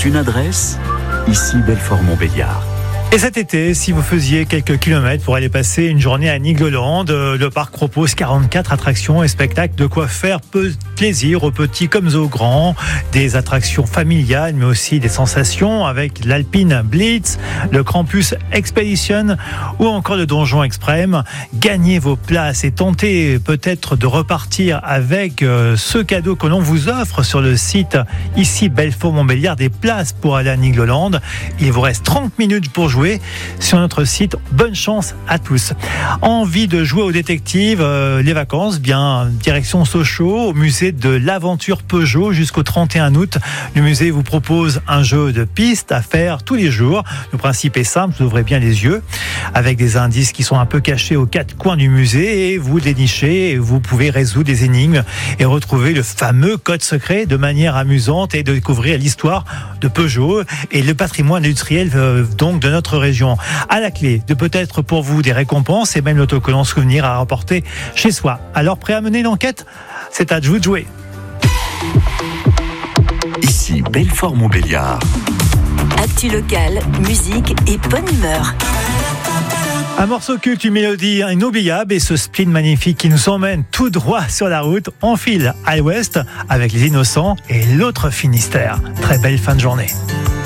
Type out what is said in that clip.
une adresse, ici Belfort-Montbéliard. Et cet été, si vous faisiez quelques kilomètres pour aller passer une journée à Nigloland, le parc propose 44 attractions et spectacles, de quoi faire plaisir aux petits comme aux grands, des attractions familiales mais aussi des sensations avec l'Alpine Blitz, le Krampus Expedition ou encore le Donjon Extrême. Gagnez vos places et tentez peut-être de repartir avec ce cadeau que l'on vous offre sur le site ici Belfort-Montbéliard, des places pour aller à Nigloland. Il vous reste 30 minutes pour jouer sur notre site. Bonne chance à tous. Envie de jouer au détective, les vacances, bien direction Sochaux, au musée de l'aventure Peugeot jusqu'au 31 août. Le musée vous propose un jeu de pistes à faire tous les jours. Le principe est simple, vous ouvrez bien les yeux avec des indices qui sont un peu cachés aux quatre coins du musée et vous dénichez et vous pouvez résoudre des énigmes et retrouver le fameux code secret de manière amusante et de découvrir l'histoire de Peugeot et le patrimoine industriel donc de notre région. À la clé de peut-être pour vous des récompenses et même l'autocollant souvenir à remporter chez soi. Alors prêt à mener l'enquête ? C'est à vous de jouer. Ici Belfort-Montbéliard. Actu locale, musique et bonne humeur. Un morceau culte, une mélodie inoubliable et ce spleen magnifique qui nous emmène tout droit sur la route. On file à l'ouest avec les Innocents et l'autre Finistère. Très belle fin de journée.